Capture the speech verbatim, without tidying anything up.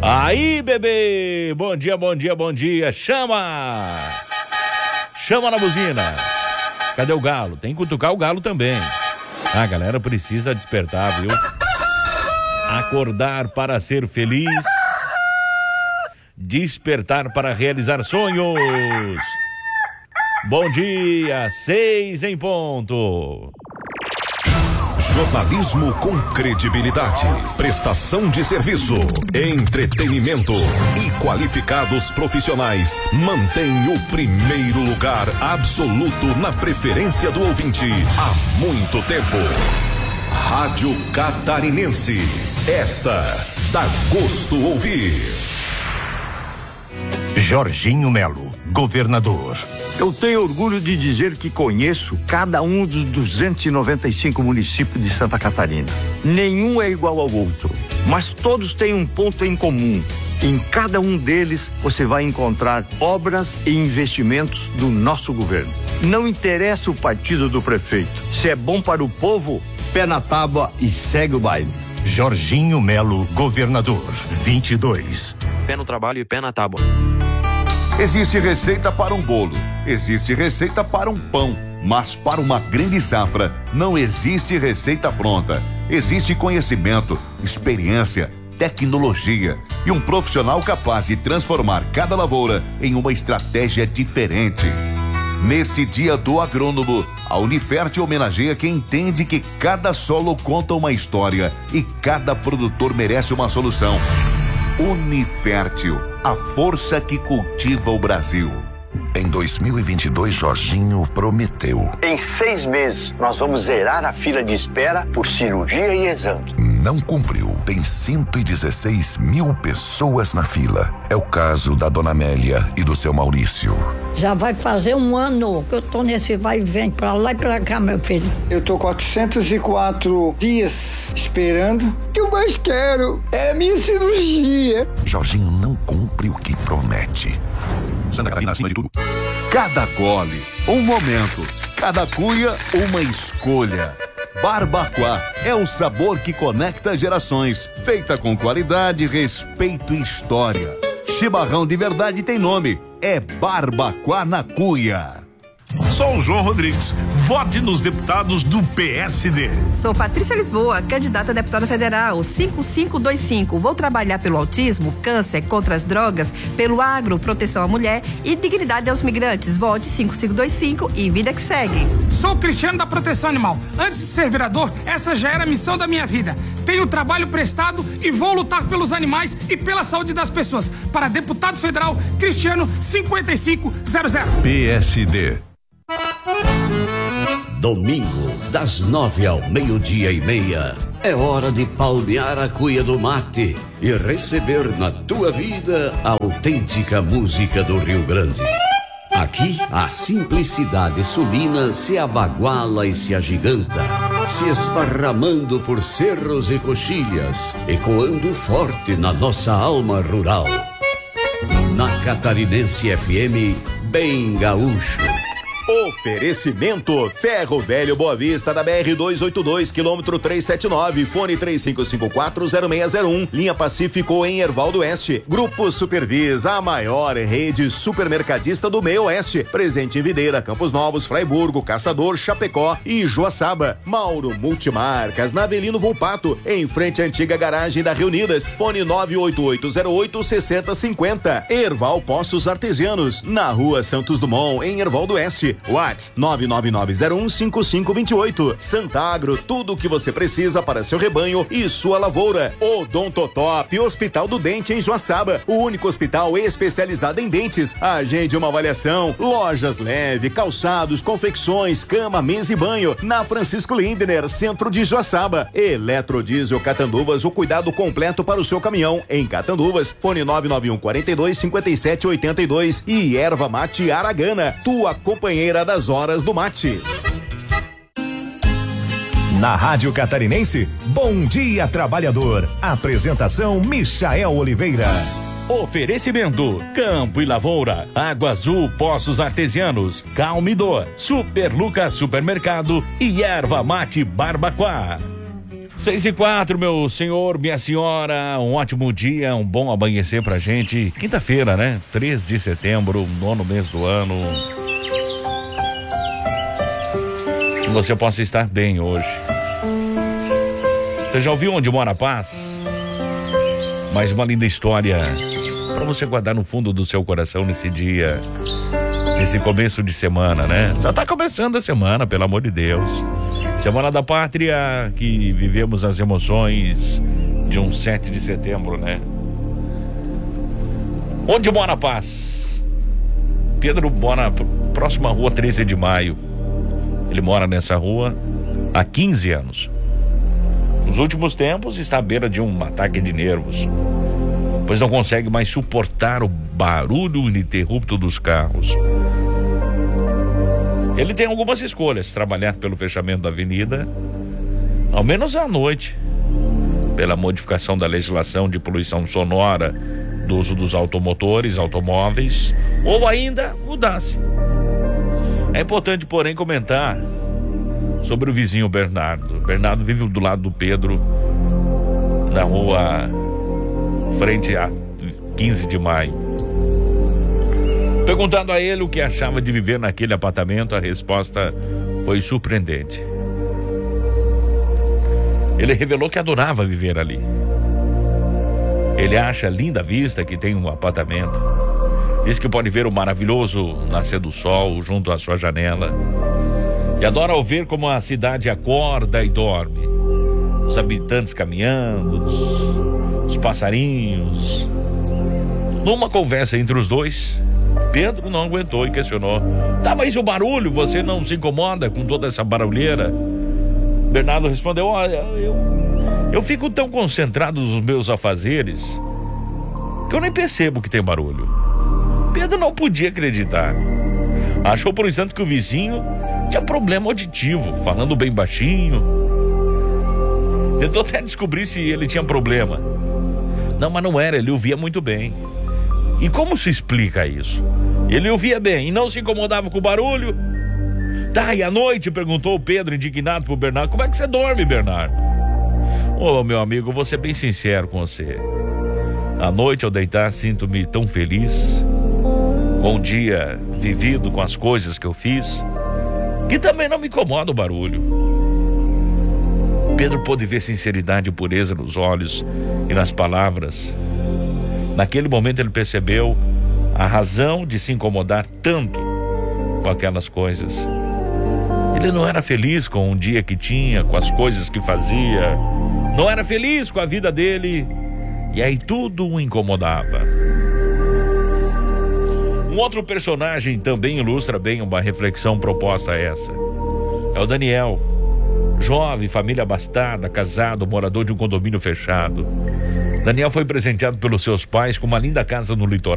Aí, bebê! Bom dia, bom dia, bom dia. Chama! Chama na buzina. Cadê o galo? Tem que cutucar o galo também. A galera precisa despertar, viu? Acordar para ser feliz. Despertar para realizar sonhos. Bom dia, seis em ponto. Jornalismo com credibilidade, prestação de serviço, entretenimento e qualificados profissionais mantém o primeiro lugar absoluto na preferência do ouvinte há muito tempo. Rádio Catarinense, esta dá gosto ouvir. Jorginho Melo, governador. Eu tenho orgulho de dizer que conheço cada um dos duzentos e noventa e cinco municípios de Santa Catarina. Nenhum é igual ao outro, mas todos têm um ponto em comum. Em cada um deles você vai encontrar obras e investimentos do nosso governo. Não interessa o partido do prefeito. Se é bom para o povo, pé na tábua e segue o baile. Jorginho Melo, governador, vinte e dois. Fé no trabalho e pé na tábua. Existe receita para um bolo, existe receita para um pão, mas para uma grande safra não existe receita pronta. Existe conhecimento, experiência, tecnologia e um profissional capaz de transformar cada lavoura em uma estratégia diferente. Neste dia do agrônomo, a Unifert homenageia quem entende que cada solo conta uma história e cada produtor merece uma solução. Unifértil, a força que cultiva o Brasil. Em dois mil e vinte e dois, Jorginho prometeu. Em seis meses, nós vamos zerar a fila de espera por cirurgia e exame. Não cumpriu. Tem cento e dezesseis mil pessoas na fila. É o caso da dona Amélia e do seu Maurício. Já vai fazer um ano que eu tô nesse vai e vem pra lá e pra cá, meu filho. Eu tô quatrocentos e quatro dias esperando. O que eu mais quero é a minha cirurgia. Jorginho não cumpre o que promete. Santa Catarina acima de tudo. Cada gole, um momento. Cada cuia, uma escolha. Barbacoa é o sabor que conecta gerações. Feita com qualidade, respeito e história. Chimarrão de verdade tem nome. É Barbacoa na Cuia. Sou o João Rodrigues. Vote nos deputados do P S D. Sou Patrícia Lisboa, candidata a deputada federal, cinco cinco dois cinco. Vou trabalhar pelo autismo, câncer, contra as drogas, pelo agro, proteção à mulher e dignidade aos migrantes. Vote cinco cinco dois cinco e vida que segue. Sou Cristiano da Proteção Animal. Antes de ser vereador, essa já era a missão da minha vida. Tenho trabalho prestado e vou lutar pelos animais e pela saúde das pessoas. Para deputado federal, Cristiano cinquenta e cinco zero zero. P S D. Domingo, das nove ao meio-dia e meia, é hora de palmear a cuia do mate e receber na tua vida a autêntica música do Rio Grande. Aqui, a simplicidade sulina se abaguala e se agiganta, se esparramando por cerros e coxilhas, ecoando forte na nossa alma rural. Na Catarinense F M, bem gaúcho. Oferecimento Ferro Velho Boa Vista da B R duzentos e oitenta e dois, quilômetro trezentos e setenta e nove, fone três cinco cinco quatro zero seis zero um, linha Pacífico em Erval do Oeste. Grupo Supervis, a maior rede supermercadista do meio oeste, presente em Videira, Campos Novos, Fraiburgo, Caçador, Chapecó e Joaçaba. Mauro Multimarcas, na Avelino Volpato, em frente à antiga garagem da Reunidas, fone nove oito oito zero oito seis zero cinco zero. Erval Poços Artesianos, na rua Santos Dumont, em Erval do Oeste. WhatsApp nove nove nove zero um cinco cinco dois oito. Santa Agro, tudo o que você precisa para seu rebanho e sua lavoura. Odontotop, Hospital do Dente em Joaçaba, o único hospital especializado em dentes. Agende uma avaliação. Lojas Leve, calçados, confecções, cama, mesa e banho, na Francisco Lindner, centro de Joaçaba. Eletrodiesel Catanduvas, o cuidado completo para o seu caminhão em Catanduvas, fone nove nove um quatro dois cinco sete oito dois. E Erva Mate Aragana, tua companheira das horas do mate. Na Rádio Catarinense, Bom Dia Trabalhador. Apresentação Michael Oliveira. Oferecimento: Campo e Lavoura, Água Azul Poços Artesianos, Calmidor, Super Lucas Supermercado e Erva Mate Barbacoa. seis e quatro, meu senhor, minha senhora, um ótimo dia, um bom amanhecer pra gente. Quinta-feira, né? três de setembro, nono mês do ano. Que você possa estar bem hoje. Você já ouviu Onde Mora a Paz? Mais uma linda história para você guardar no fundo do seu coração nesse dia, nesse começo de semana, né? Já tá começando a semana, pelo amor de Deus. Semana da Pátria, que vivemos as emoções de um sete de setembro, né? Onde Mora a Paz? Pedro mora na próxima rua treze de maio. Ele mora nessa rua há quinze anos. Nos últimos tempos está à beira de um ataque de nervos, pois não consegue mais suportar o barulho ininterrupto dos carros. Ele tem algumas escolhas: trabalhar pelo fechamento da avenida, ao menos à noite, pela modificação da legislação de poluição sonora do uso dos automotores, automóveis, ou ainda mudar-se. É importante, porém, comentar sobre o vizinho Bernardo. Bernardo vive do lado do Pedro, na rua frente a quinze de maio. Perguntando a ele o que achava de viver naquele apartamento, a resposta foi surpreendente. Ele revelou que adorava viver ali. Ele acha linda a vista que tem um apartamento. Diz que pode ver o maravilhoso nascer do sol junto à sua janela. E adora ver como a cidade acorda e dorme. Os habitantes caminhando, os, os passarinhos. Numa conversa entre os dois, Pedro não aguentou e questionou: tá, mas o barulho, você não se incomoda com toda essa barulheira? Bernardo respondeu: olha, eu, eu fico tão concentrado nos meus afazeres que eu nem percebo que tem barulho. Pedro não podia acreditar. Achou, por exemplo, que o vizinho tinha problema auditivo, falando bem baixinho. Tentou até descobrir se ele tinha problema. Não, mas não era, ele ouvia muito bem. E como se explica isso? Ele ouvia bem e não se incomodava com o barulho? Tá, e à noite? Perguntou o Pedro, indignado pro Bernardo. Como é que você dorme, Bernardo? Ô, meu amigo, vou ser bem sincero com você. À noite, ao deitar, sinto-me tão feliz com o dia vivido, com as coisas que eu fiz, que também não me incomoda o barulho. Pedro pôde ver sinceridade e pureza nos olhos e nas palavras. Naquele momento ele percebeu a razão de se incomodar tanto com aquelas coisas. Ele não era feliz com o dia que tinha, com as coisas que fazia, não era feliz com a vida dele, e aí tudo o incomodava. Um outro personagem também ilustra bem uma reflexão proposta a essa. É o Daniel, jovem, família abastada, casado, morador de um condomínio fechado. Daniel foi presenteado pelos seus pais com uma linda casa no litoral.